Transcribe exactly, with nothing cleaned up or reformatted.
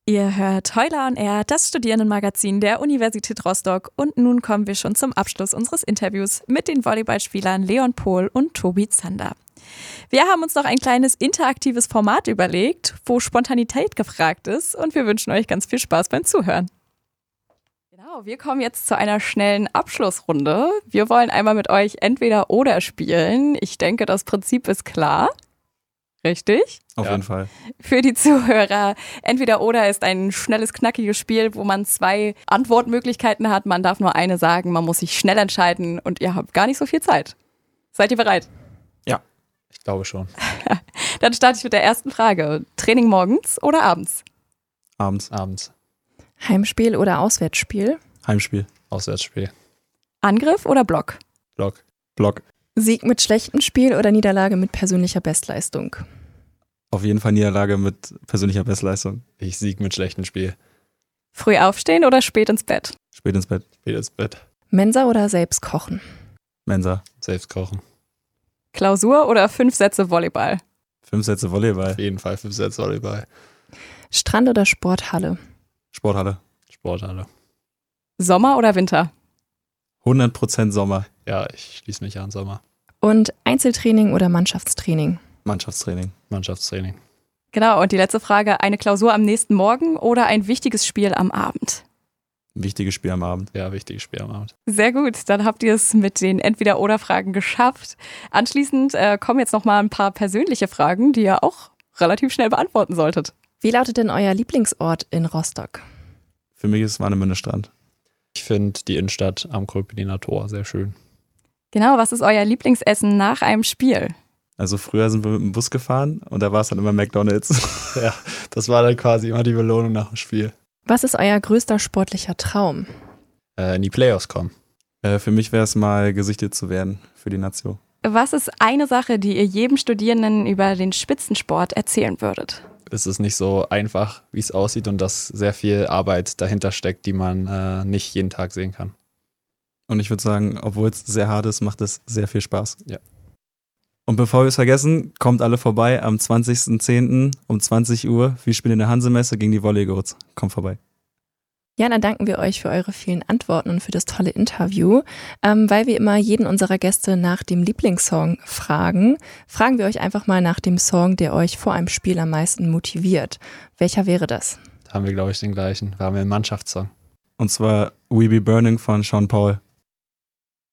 Ihr hört Heuler on Air, das Studierendenmagazin der Universität Rostock. Und nun kommen wir schon zum Abschluss unseres Interviews mit den Volleyballspielern Leon Pohl und Tobi Zander. Wir haben uns noch ein kleines interaktives Format überlegt, wo Spontanität gefragt ist, und wir wünschen euch ganz viel Spaß beim Zuhören. Genau, wir kommen jetzt zu einer schnellen Abschlussrunde. Wir wollen einmal mit euch entweder oder spielen. Ich denke, das Prinzip ist klar. Richtig? Auf Ja. jeden Fall. Für die Zuhörer, entweder oder ist ein schnelles, knackiges Spiel, wo man zwei Antwortmöglichkeiten hat. Man darf nur eine sagen, man muss sich schnell entscheiden und ihr habt gar nicht so viel Zeit. Seid ihr bereit? Ich glaube schon. Dann starte ich mit der ersten Frage. Training morgens oder abends? Abends. Abends. Heimspiel oder Auswärtsspiel? Heimspiel. Auswärtsspiel. Angriff oder Block? Block. Block. Sieg mit schlechtem Spiel oder Niederlage mit persönlicher Bestleistung? Auf jeden Fall Niederlage mit persönlicher Bestleistung. Ich sieg mit schlechtem Spiel. Früh aufstehen oder spät ins Bett? Spät ins Bett. Spät ins Bett. Mensa oder selbst kochen? Mensa. Selbst kochen. Klausur oder fünf Sätze Volleyball? Fünf Sätze Volleyball. Auf jeden Fall fünf Sätze Volleyball. Strand oder Sporthalle? Sporthalle. Sporthalle. Sommer oder Winter? hundert Prozent Sommer. Ja, ich schließe mich an. Sommer. Und Einzeltraining oder Mannschaftstraining? Mannschaftstraining. Mannschaftstraining. Genau, und die letzte Frage, eine Klausur am nächsten Morgen oder ein wichtiges Spiel am Abend? Wichtiges Spiel am Abend. Ja, wichtiges Spiel am Abend. Sehr gut, dann habt ihr es mit den Entweder-Oder-Fragen geschafft. Anschließend äh, kommen jetzt noch mal ein paar persönliche Fragen, die ihr auch relativ schnell beantworten solltet. Wie lautet denn euer Lieblingsort in Rostock? Für mich ist es Warnemünde Strand. Ich finde die Innenstadt am Kolpiner Tor sehr schön. Genau, was ist euer Lieblingsessen nach einem Spiel? Also früher sind wir mit dem Bus gefahren und da war es dann immer McDonald's. Ja, das war dann quasi immer die Belohnung nach dem Spiel. Was ist euer größter sportlicher Traum? Äh, in die Playoffs kommen. Äh, für mich wäre es mal gesichtet zu werden für die Nation. Was ist eine Sache, die ihr jedem Studierenden über den Spitzensport erzählen würdet? Es ist nicht so einfach, wie es aussieht und dass sehr viel Arbeit dahinter steckt, die man äh, nicht jeden Tag sehen kann. Und ich würde sagen, obwohl es sehr hart ist, macht es sehr viel Spaß. Ja. Und bevor wir es vergessen, kommt alle vorbei am zwanzigsten zehnten um zwanzig Uhr. Wir spielen in der Hansemesse gegen die Volleygoats. Kommt vorbei. Ja, dann danken wir euch für eure vielen Antworten und für das tolle Interview. Ähm, weil wir immer jeden unserer Gäste nach dem Lieblingssong fragen, fragen wir euch einfach mal nach dem Song, der euch vor einem Spiel am meisten motiviert. Welcher wäre das? Da haben wir, glaube ich, den gleichen. Da haben wir einen Mannschaftssong. Und zwar We Be Burning von Sean Paul.